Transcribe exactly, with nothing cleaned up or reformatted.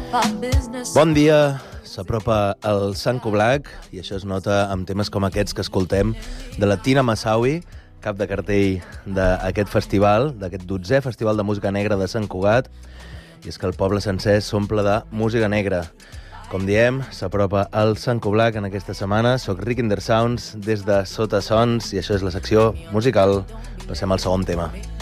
Bon dia, s'apropa el Sant Coblac i això es nota amb temes com aquests que escoltem de la Tina Massaoui, cap de cartell d'aquest festival, d'aquest dotzè Festival de Música Negra de Sant Cugat, i és que el poble sencer s'omple de música negra. Com diem, s'apropa el Sant Coblac en aquesta setmana. Soc Rick in the Sounds des de Sota Sons i això és la secció musical. Passem al segon tema.